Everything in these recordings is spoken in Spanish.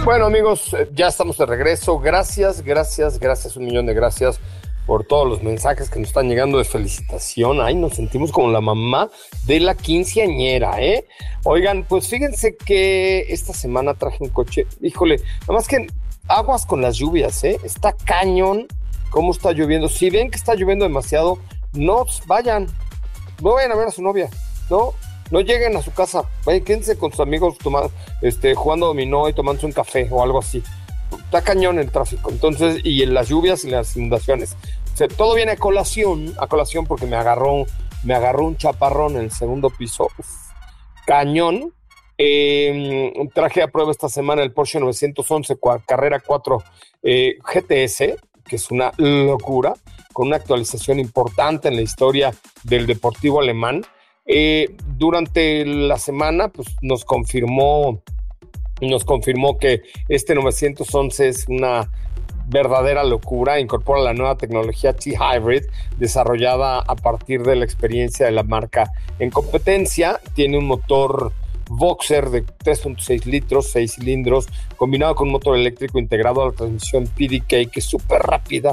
Bueno, amigos, ya estamos de regreso. Gracias, un millón de gracias por todos los mensajes que nos están llegando de felicitación. Ay, nos sentimos como la mamá de la quinceañera, ¿eh? Oigan, pues fíjense que esta semana traje un coche, híjole, nada más que aguas con las lluvias, ¿eh? Está cañón cómo está lloviendo. Si ven que está lloviendo demasiado, no vayan a ver a su novia, no lleguen a su casa, vayan, quédense con sus amigos jugando dominó y tomándose un café o algo así. Está cañón el tráfico, entonces, y en las lluvias y las inundaciones. O sea, todo viene a colación porque me agarró un chaparrón en el segundo piso. Cañón. Traje a prueba esta semana el Porsche 911 Carrera 4 GTS, que es una locura, con una actualización importante en la historia del deportivo alemán. Durante la semana, pues nos confirmó que este 911 es una verdadera locura. Incorpora la nueva tecnología T-Hybrid desarrollada a partir de la experiencia de la marca en competencia. Tiene un motor Boxer de 3.6 litros, 6 cilindros, combinado con un motor eléctrico integrado a la transmisión PDK, que es súper rápida,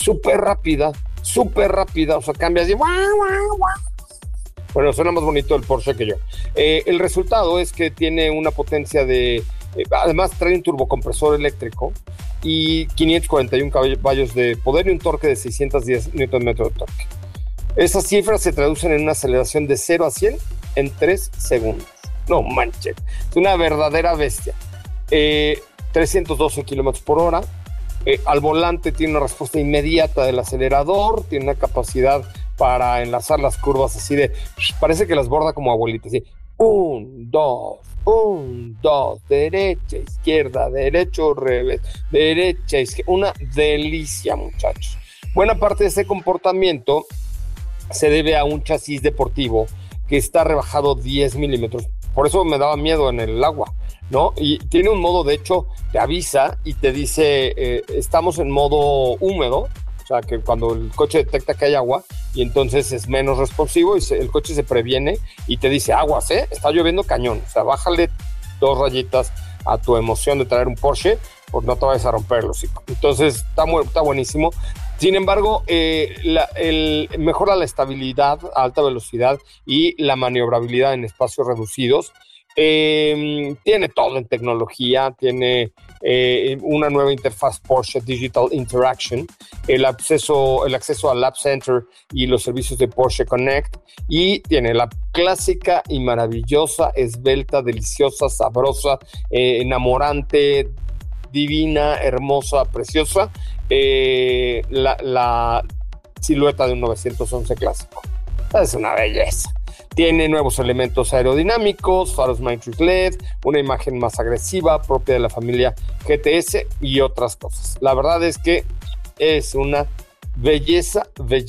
o sea, cambias y bueno, suena más bonito el Porsche que yo. El resultado es que tiene una potencia de... además trae un turbocompresor eléctrico y 541 caballos de poder y un torque de 610 Nm de torque. Esas cifras se traducen en una aceleración de 0 a 100 en 3 segundos. No manches, es una verdadera bestia. 312 km por hora. Al volante tiene una respuesta inmediata del acelerador, tiene una capacidad para enlazar las curvas así de... parece que las borda como abuelita, así. 1, 2, derecha, izquierda, derecho, revés, derecha, izquierda. Una delicia, muchachos. Buena parte de ese comportamiento se debe a un chasis deportivo que está rebajado 10 milímetros. Por eso me daba miedo en el agua, ¿no? Y tiene un modo, de hecho, te avisa y te dice, estamos en modo húmedo, o sea, que cuando el coche detecta que hay agua, y entonces es menos responsivo y el coche se previene y te dice, aguas, está lloviendo cañón. O sea, bájale 2 rayitas a tu emoción de traer un Porsche, pues no te vayas a romper el hocico. Entonces, está buenísimo. Sin embargo, mejora la estabilidad a alta velocidad y la maniobrabilidad en espacios reducidos. Tiene todo en tecnología, tiene una nueva interfaz Porsche Digital Interaction, el acceso al App Center y los servicios de Porsche Connect, y tiene la clásica y maravillosa, esbelta, deliciosa, sabrosa, enamorante, divina, hermosa, preciosa, la silueta de un 911 clásico. Es una belleza. Tiene nuevos elementos aerodinámicos, faros Matrix LED, una imagen más agresiva propia de la familia GTS y otras cosas. La verdad es que es una belleza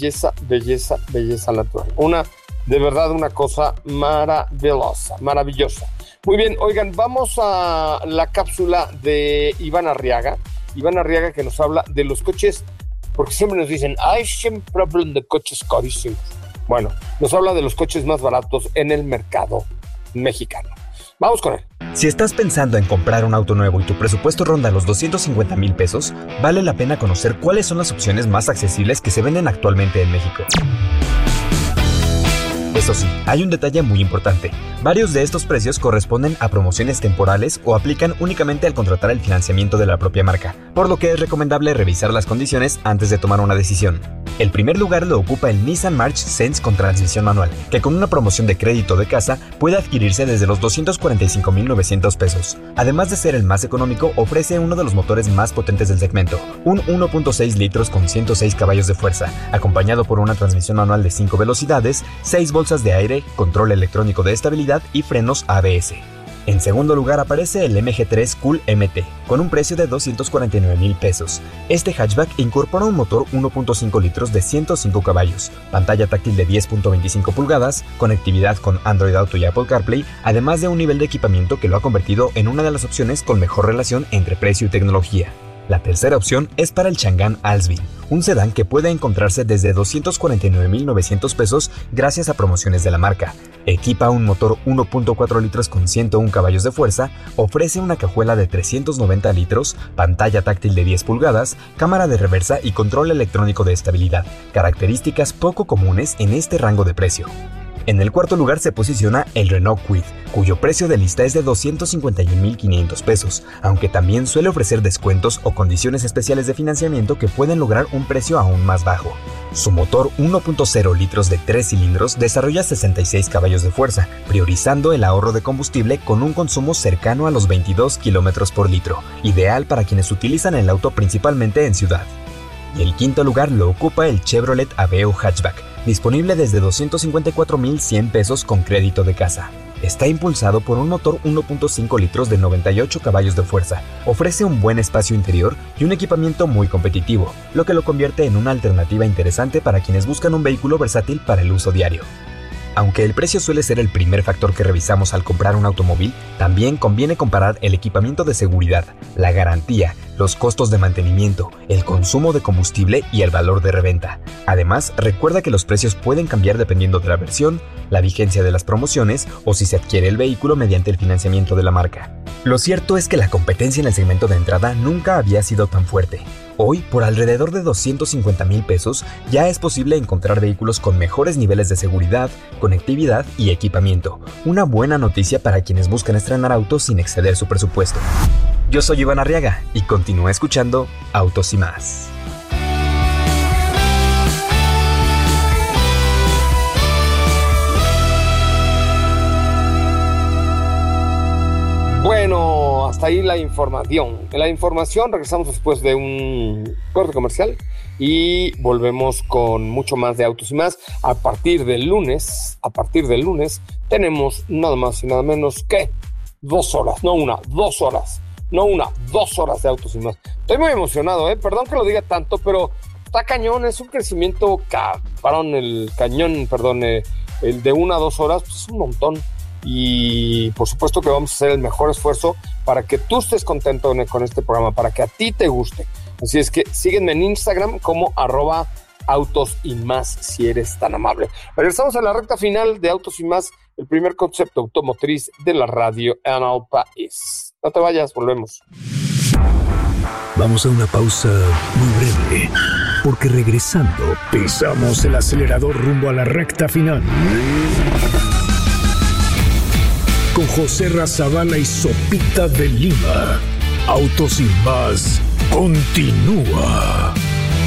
natural. De verdad, una cosa maravillosa. Muy bien, oigan, vamos a la cápsula de Iván Arriaga. Iván Arriaga, que nos habla de los coches, porque siempre nos dicen, siempre hablan de coches carísimos. Bueno, nos habla de los coches más baratos en el mercado mexicano. Vamos con él. Si estás pensando en comprar un auto nuevo y tu presupuesto ronda los 250,000 pesos, vale la pena conocer cuáles son las opciones más accesibles que se venden actualmente en México. Eso sí, hay un detalle muy importante. Varios de estos precios corresponden a promociones temporales o aplican únicamente al contratar el financiamiento de la propia marca, por lo que es recomendable revisar las condiciones antes de tomar una decisión. El primer lugar lo ocupa el Nissan March Sense con transmisión manual, que con una promoción de crédito de casa puede adquirirse desde los 245,900 pesos. Además de ser el más económico, ofrece uno de los motores más potentes del segmento, un 1.6 litros con 106 caballos de fuerza, acompañado por una transmisión manual de 5 velocidades, 6 bolsas de aire, control electrónico de estabilidad y frenos ABS. En segundo lugar aparece el MG3 Cool MT, con un precio de 249,000 pesos. Este hatchback incorpora un motor 1.5 litros de 105 caballos, pantalla táctil de 10.25 pulgadas, conectividad con Android Auto y Apple CarPlay, además de un nivel de equipamiento que lo ha convertido en una de las opciones con mejor relación entre precio y tecnología. La tercera opción es para el Chang'an Alsby, un sedán que puede encontrarse desde 249,900 pesos gracias a promociones de la marca. Equipa un motor 1.4 litros con 101 caballos de fuerza, ofrece una cajuela de 390 litros, pantalla táctil de 10 pulgadas, cámara de reversa y control electrónico de estabilidad, características poco comunes en este rango de precio. En el cuarto lugar se posiciona el Renault Kwid, cuyo precio de lista es de 251,500 pesos, aunque también suele ofrecer descuentos o condiciones especiales de financiamiento que pueden lograr un precio aún más bajo. Su motor 1.0 litros de 3 cilindros desarrolla 66 caballos de fuerza, priorizando el ahorro de combustible con un consumo cercano a los 22 km por litro, ideal para quienes utilizan el auto principalmente en ciudad. Y el quinto lugar lo ocupa el Chevrolet Aveo Hatchback, disponible desde 254,100 pesos con crédito de casa. Está impulsado por un motor 1.5 litros de 98 caballos de fuerza, ofrece un buen espacio interior y un equipamiento muy competitivo, lo que lo convierte en una alternativa interesante para quienes buscan un vehículo versátil para el uso diario. Aunque el precio suele ser el primer factor que revisamos al comprar un automóvil, también conviene comparar el equipamiento de seguridad, la garantía, los costos de mantenimiento, el consumo de combustible y el valor de reventa. Además, recuerda que los precios pueden cambiar dependiendo de la versión, la vigencia de las promociones o si se adquiere el vehículo mediante el financiamiento de la marca. Lo cierto es que la competencia en el segmento de entrada nunca había sido tan fuerte. Hoy, por alrededor de 250,000 pesos, ya es posible encontrar vehículos con mejores niveles de seguridad, conectividad y equipamiento. Una buena noticia para quienes buscan estrenar autos sin exceder su presupuesto. Yo soy Iván Arriaga y continúa escuchando Autos y Más. Bueno, hasta ahí la información. Regresamos después de un corte comercial y volvemos con mucho más de Autos y Más. A partir del lunes, tenemos nada más y nada menos que 2 horas de Autos y Más. Estoy muy emocionado, perdón que lo diga tanto, pero está cañón, es un crecimiento el de 1 a 2 horas, pues es un montón. Y por supuesto que vamos a hacer el mejor esfuerzo para que tú estés contento con este programa, para que a ti te guste. Así es que sígueme en Instagram como @Autos y Más, si eres tan amable. Regresamos a la recta final de Autos y Más, el primer concepto automotriz de la radio en el país. No te vayas, volvemos. Vamos a una pausa muy breve, porque regresando pisamos el acelerador rumbo a la recta final. Con José Razabala y Sopita de Lima. Autos y Más continúa.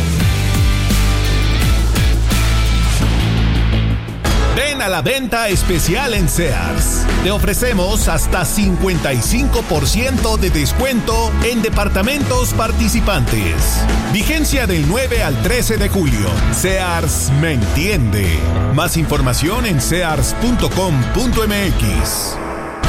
Ven a la venta especial en Sears. Te ofrecemos hasta 55% de descuento en departamentos participantes. Vigencia del 9 al 13 de julio. Sears me entiende. Más información en sears.com.mx.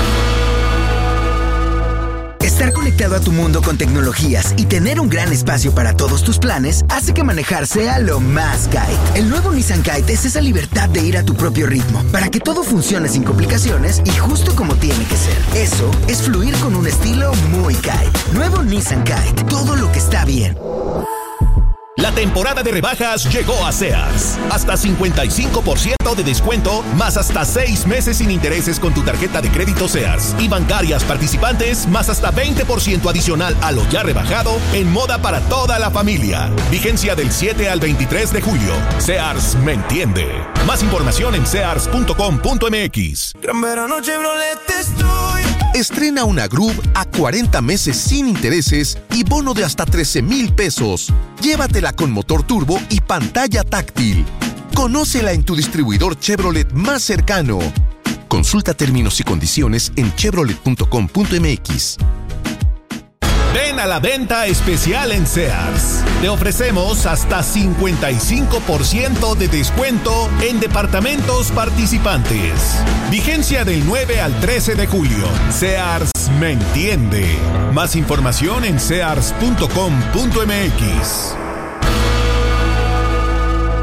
Estar conectado a tu mundo con tecnologías y tener un gran espacio para todos tus planes hace que manejar sea lo más Kite. El nuevo Nissan Kite es esa libertad de ir a tu propio ritmo, para que todo funcione sin complicaciones y justo como tiene que ser. Eso es fluir con un estilo muy Kite. Nuevo Nissan Kite, todo lo que está bien. La temporada de rebajas llegó a Sears. Hasta 55% de descuento, más hasta 6 meses sin intereses con tu tarjeta de crédito Sears. Y bancarias participantes, más hasta 20% adicional a lo ya rebajado en moda para toda la familia. Vigencia del 7 al 23 de julio. Sears me entiende. Más información en sears.com.mx. Gran verano Chevrolet estoy. Estrena una Groove a 40 meses sin intereses y bono de hasta 13,000 pesos. Llévatela con motor turbo y pantalla táctil. Conócela en tu distribuidor Chevrolet más cercano. Consulta términos y condiciones en chevrolet.com.mx. Ven a la venta especial en Sears. Te ofrecemos hasta 55% de descuento en departamentos participantes. Vigencia del 9 al 13 de julio. Sears me entiende. Más información en sears.com.mx.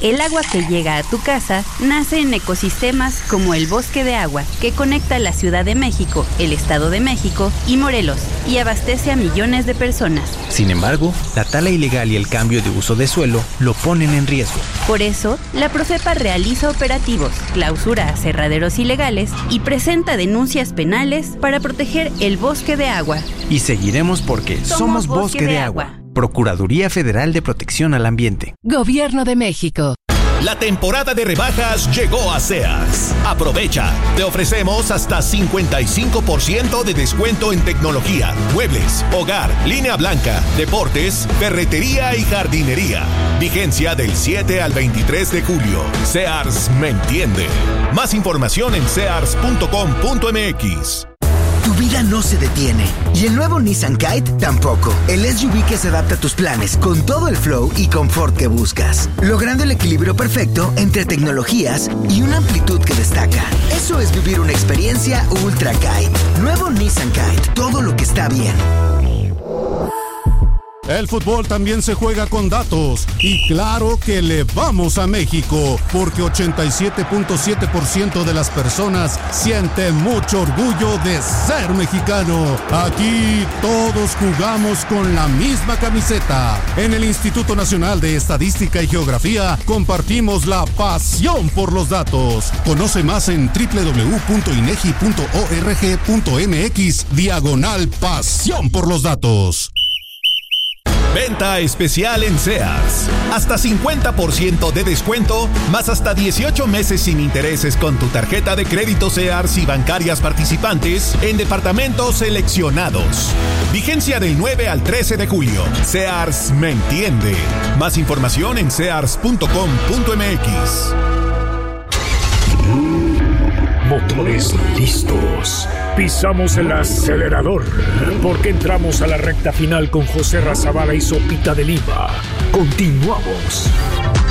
El agua que llega a tu casa nace en ecosistemas como el Bosque de Agua, que conecta la Ciudad de México, el Estado de México y Morelos, y abastece a millones de personas. Sin embargo, la tala ilegal y el cambio de uso de suelo lo ponen en riesgo. Por eso, la Profepa realiza operativos, clausura aserraderos ilegales y presenta denuncias penales para proteger el Bosque de Agua. Y seguiremos porque somos Bosque de Agua. Procuraduría Federal de Protección al Ambiente. Gobierno de México. La temporada de rebajas llegó a Sears. Aprovecha. Te ofrecemos hasta 55% de descuento en tecnología, muebles, hogar, línea blanca, deportes, ferretería y jardinería. Vigencia del 7 al 23 de julio. Sears me entiende. Más información en sears.com.mx. Tu vida no se detiene y el nuevo Nissan Kite tampoco. El SUV que se adapta a tus planes con todo el flow y confort que buscas, logrando el equilibrio perfecto entre tecnologías y una amplitud que destaca. Eso es vivir una experiencia Ultra Kite. Nuevo Nissan Kite, todo lo que está bien. El fútbol también se juega con datos y claro que le vamos a México porque 87.7% de las personas sienten mucho orgullo de ser mexicano. Aquí todos jugamos con la misma camiseta. En el Instituto Nacional de Estadística y Geografía compartimos la pasión por los datos. Conoce más en www.inegi.org.mx/pasión por los datos. Venta especial en Sears. Hasta 50% de descuento, más hasta 18 meses sin intereses con tu tarjeta de crédito Sears y bancarias participantes en departamentos seleccionados. Vigencia del 9 al 13 de julio. Sears me entiende. Más información en sears.com.mx. Motores listos. Pisamos el acelerador porque entramos a la recta final con José Razabala y Sopita de Lima. Continuamos.